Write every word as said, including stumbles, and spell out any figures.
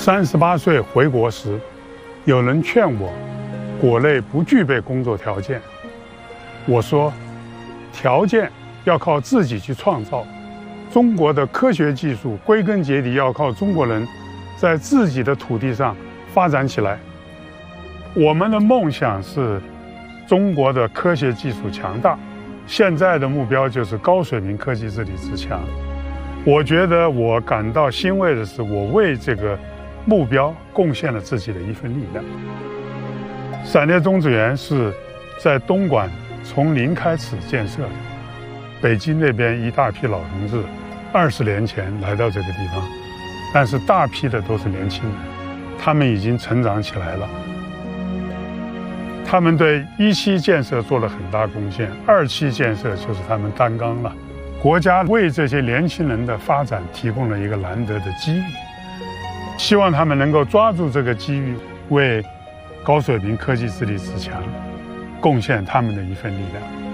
三十八岁回国时，有人劝我，国内不具备工作条件。我说，条件要靠自己去创造。中国的科学技术归根结底要靠中国人在自己的土地上发展起来。我们的梦想是中国的科学技术强大，现在的目标就是高水平科技治理自强。我觉得我感到欣慰的是，我为这个目标贡献了自己的一份力量。闪电种子园是在东莞从零开始建设的。北京那边一大批老同志，二十年前来到这个地方，但是大批的都是年轻人，他们已经成长起来了。他们对一期建设做了很大贡献，二期建设就是他们担纲了。国家为这些年轻人的发展提供了一个难得的机遇，希望他们能够抓住这个机遇，为高水平科技治理自强贡献他们的一份力量。